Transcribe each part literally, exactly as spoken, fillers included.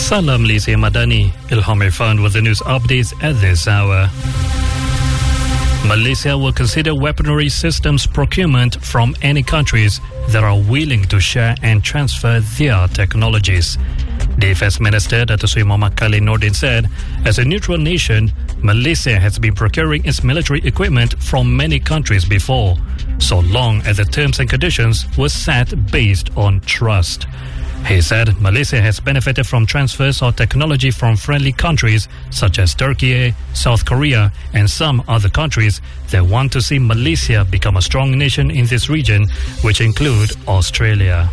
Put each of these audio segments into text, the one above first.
Salam Malaysia Madani, Ilham Irfan with the news updates at this hour. Malaysia will consider weaponry systems procurement from any countries that are willing to share and transfer their technologies. Defence Minister Dato' Sri Mohammad Khalil Nordin said, as a neutral nation, Malaysia has been procuring its military equipment from many countries before, so long as the terms and conditions were set based on trust. He said Malaysia has benefited from transfers of technology from friendly countries such as Turkey, South Korea, and some other countries that want to see Malaysia become a strong nation in this region, which include Australia.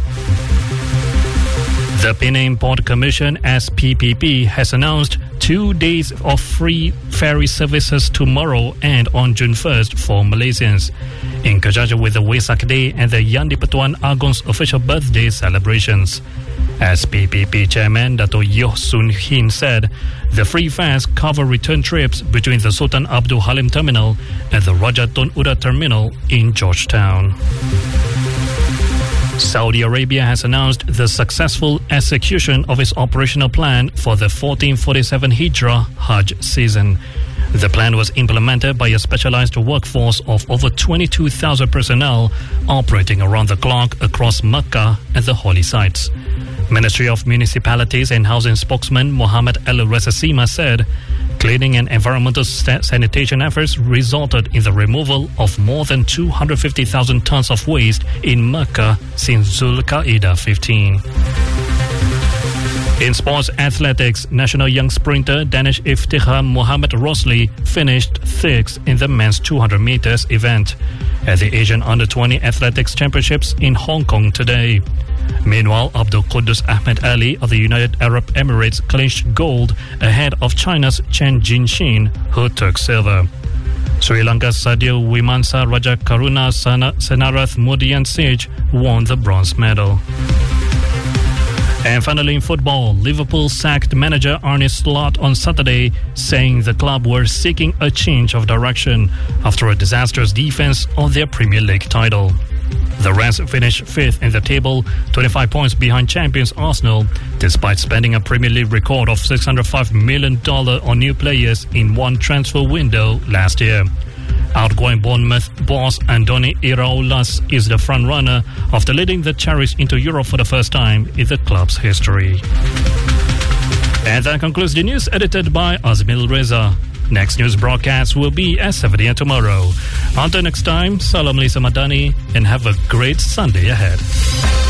The Penang Port Commission, S P P P, has announced two days of free ferry services tomorrow and on June first for Malaysians, in conjunction with the Wesak Day and the Yang di-Pertuan Agong's official birthday celebrations. S P P P Chairman Dato' Yoh Soon Hin said the free fares cover return trips between the Sultan Abdul Halim Terminal and the Raja Tun Uda Terminal in Georgetown. Saudi Arabia has announced the successful execution of its operational plan for the fourteen forty-seven Hijrah Hajj season. The plan was implemented by a specialized workforce of over twenty-two thousand personnel operating around the clock across Mecca and the holy sites. Ministry of Municipalities and Housing spokesman Mohammed El Resasima said cleaning and environmental sanitation efforts resulted in the removal of more than two hundred fifty thousand tons of waste in Mecca since Zulqa'edah fifteen. In sports athletics, national young sprinter Danish Iftikhar Mohamed Rosli finished sixth in the men's two hundred meters event at the Asian Under twenty Athletics Championships in Hong Kong today. Meanwhile, Abdul Qudus Ahmed Ali of the United Arab Emirates clinched gold ahead of China's Chen Jinxin, who took silver. Sri Lanka's Sadio Wimansa Raja Karuna Senarath Mudian Sage won the bronze medal. And finally in football, Liverpool sacked manager Arne Slot on Saturday, saying the club were seeking a change of direction after a disastrous defense of their Premier League title. The Reds finished fifth in the table, twenty-five points behind champions Arsenal, despite spending a Premier League record of six hundred five million dollars on new players in one transfer window last year. Outgoing Bournemouth boss Andoni Iraolas is the front-runner after leading the Cherries into Europe for the first time in the club's history. And that concludes the news edited by Azmil Reza. Next news broadcast will be at seven a.m. tomorrow. Until next time, Salam Malaysia Madani and have a great Sunday ahead.